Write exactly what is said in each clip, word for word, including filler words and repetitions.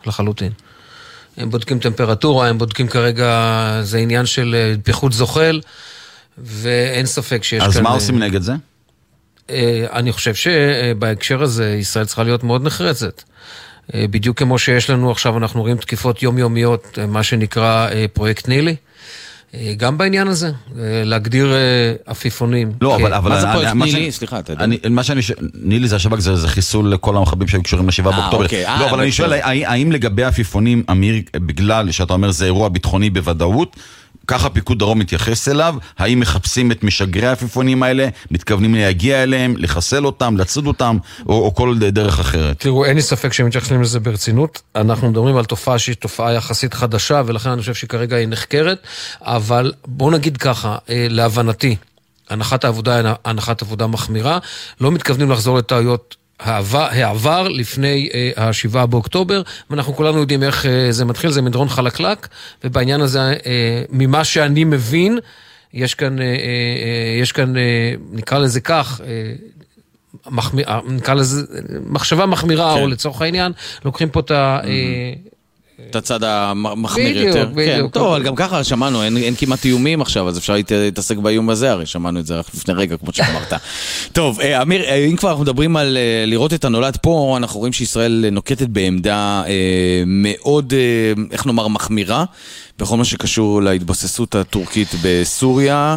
לחלוטין. הם בודקים טמפרטורה, הם בודקים כרגע, זה עניין של פיחות זוחל, ואין ספק שיש כאן... אז מה עושים נגד זה? אני חושב שבהקשר הזה ישראל צריכה להיות מאוד נחרצת. בדיוק כמו שיש לנו עכשיו, אנחנו רואים תקיפות יומיומיות, מה שנקרא פרויקט נילי. גם בעניין הזה, להגדיר עפיפונים. לא, אבל... מה זה פרויקט נילי? סליחה, אתה יודע. מה שאני... נילי זה השב"כ, זה חיסול לכל המחבלים שהיו קשורים לשבעה באוקטובר. לא, אבל אני שואל, האם לגבי עפיפונים, אמיר, בגלל שאתה אומר זה אירוע ביטחוני בוודאות, ככה פיקוד דרום מתייחס אליו, האם מחפשים את משגרי העפיפונים האלה, מתכוונים להגיע אליהם, לחסל אותם, לצוד אותם, או, או כל דרך אחרת? תראו, אין לי ספק שהם מתייחסים לזה ברצינות, אנחנו מדברים על תופעה שהיא תופעה יחסית חדשה, ולכן אני חושב שכרגע היא נחקרת, אבל בואו נגיד ככה, להבנתי, הנחת העבודה, הנחת עבודה מחמירה, לא מתכוונים לחזור לטעויות העבר, העבר לפני uh, השבעה באוקטובר, ואנחנו כולנו יודעים איך uh, זה מתחיל, זה מדרון חלקלק, ובעניין הזה, uh, ממה שאני מבין, יש כאן, uh, uh, יש כאן, uh, נקרא לזה כך, uh, מחמיר, נקרא לזה, מחשבה מחמירה, כן. או לצורך העניין, לוקחים פה את ה... Mm-hmm. uh, את הצד המחמיר יותר. בדיוק. טוב, אבל גם ככה שמענו, אין כמעט איומים עכשיו, אז אפשר להתעסק באיום הזה, הרי שמענו את זה לפני רגע, כמו שאמרת. טוב, אמיר, אם כבר אנחנו מדברים על לראות את הנולד פה, אנחנו רואים שישראל נוקטת בעמדה מאוד, איך נאמר, מחמירה, בכל מה שקשור להתבססות הטורקית בסוריה,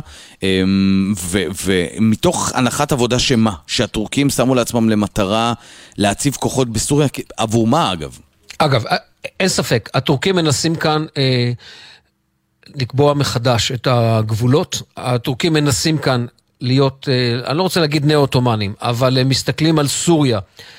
ומתוך הנחת עבודה שמה, שהטורקים שמו לעצמם למטרה להציב כוחות בסוריה, עבור מה אגב? אגב, אין ספק, הטורקים מנסים כאן אה, לקבוע מחדש את הגבולות, הטורקים מנסים כאן להיות, אה, אני לא רוצה להגיד נאו-אוטומנים, אבל הם מסתכלים על סוריה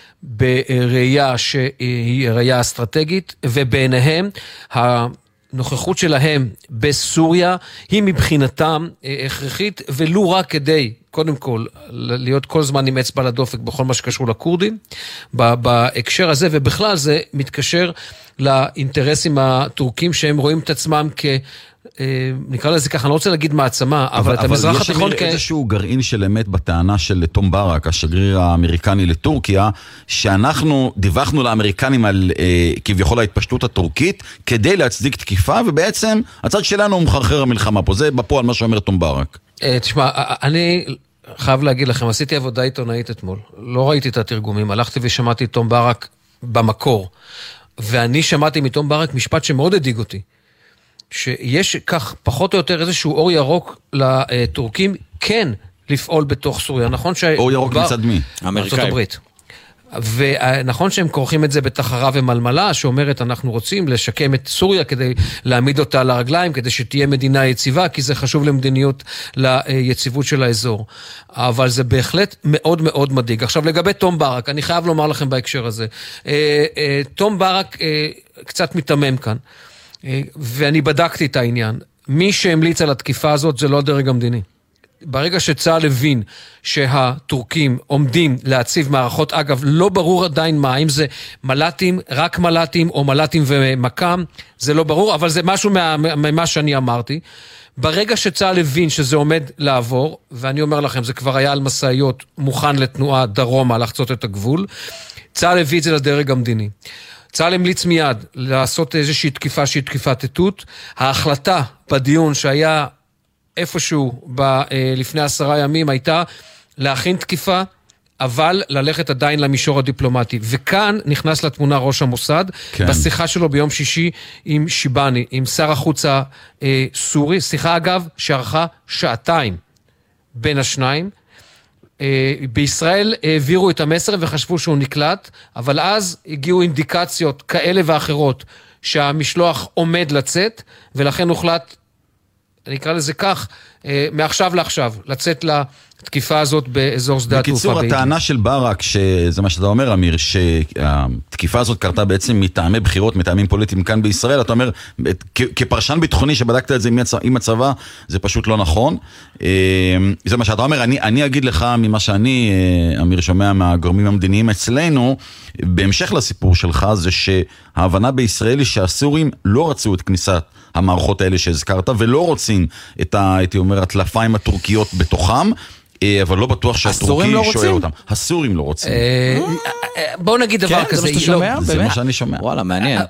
בראייה שהיא ראייה אסטרטגית, ובעיניהם הנוכחות שלהם בסוריה היא מבחינתם אה, הכרחית, ולו רק כדי... קודם כל, להיות כל זמן עם אצבע לדופק בכל מה שקשור לקורדים, בהקשר הזה, ובכלל זה מתקשר לאינטרסים הטורקים, שהם רואים את עצמם כ... נקרא לזה ככה, אני לא רוצה להגיד מעצמה, אבל, אבל את המזרח התיכון... אבל יש איזשהו גרעין של אמת בטענה של תום ברק, השגריר האמריקני לטורקיה, שאנחנו דיווחנו לאמריקנים על אה, כביכול ההתפשטות הטורקית, כדי להצדיק תקיפה, ובעצם הצד שלנו הוא מחרחר המלחמה פה, זה בפועל מה שאומר תום ברק. תשמע, אני חייב להגיד לכם, עשיתי עבודה עיתונאית אתמול, לא ראיתי את התרגומים, הלכתי ושמעתי את תום ברק במקור, ואני שמעתי מתום ברק משפט שמאוד הדאיג אותי, שיש כך פחות או יותר איזשהו אור ירוק לטורקים, כן לפעול בתוך סוריה, נכון ש... אור ירוק מצד מי? אמריקאים. ונכון שהם כורכים את זה בתחרה ומלמלה, שאומרת אנחנו רוצים לשקם את סוריה כדי להעמיד אותה לרגליים, כדי שתהיה מדינה יציבה, כי זה חשוב למדיניות, ליציבות של האזור. אבל זה בהחלט מאוד מאוד מדאיג. עכשיו לגבי תום ברק, אני חייב לומר לכם בהקשר הזה, תום ברק קצת מתמם כאן, ואני בדקתי את העניין. מי שהמליץ על התקיפה הזאת זה לא הדרג המדיני. ברגע שצה"ל הבין שהטורקים עומדים להציב מערכות, אגב, לא ברור עדיין מה, אם זה מל"טים, רק מל"טים או מל"טים ומקם, זה לא ברור, אבל זה משהו מה, ממה שאני אמרתי. ברגע שצה"ל הבין שזה עומד לעבור, ואני אומר לכם, זה כבר היה על מסעיות מוכן לתנועה דרומה לחצות את הגבול, צה"ל הביא את זה לדרג המדיני. צה"ל המליץ מיד לעשות איזושהי תקיפה שהיא תקיפת עתות. ההחלטה בדיון שהיה איפשהו ב, לפני עשרה ימים הייתה להכין תקיפה, אבל ללכת עדיין למישור הדיפלומטי. וכאן נכנס לתמונה ראש המוסד, כן. בשיחה שלו ביום שישי עם שיבני, עם שר החוץ הסורי, שיחה אגב שערכה שעתיים בין השניים, בישראל העבירו את המסר וחשבו שהוא נקלט, אבל אז הגיעו אינדיקציות כאלה ואחרות שהמשלוח עומד לצאת, ולכן הוחלט, אני אקרא לזה כך, מעכשיו לעכשיו, לצאת לתקיפה הזאת באזור שדה התעופה. בקיצור, הטענה של ברק, שזה מה שאתה אומר, אמיר, שהתקיפה הזאת קרתה בעצם מטעמי בחירות, מטעמים פוליטיים כאן בישראל, אתה אומר, כפרשן ביטחוני שבדקת את זה עם הצבא, זה פשוט לא נכון. זה מה שאתה אומר, אני, אני אגיד לך ממה שאני, אמיר, שומע מהגורמים המדיניים אצלנו, בהמשך לסיפור שלך, זה שההבנה בישראל היא שהסורים לא רצו את כניסת המערכות האלה שהזכרת, ולא רוצים את ה, הייתי אומר, הטלפיים הטורקיות בתוכם, אבל לא בטוח שהטורקי שואל אותם. הסורים לא רוצים. בואו נגיד דבר כזה. זה מה שאתה שומע? זה מה שאני שומע. וואלה, מעניין.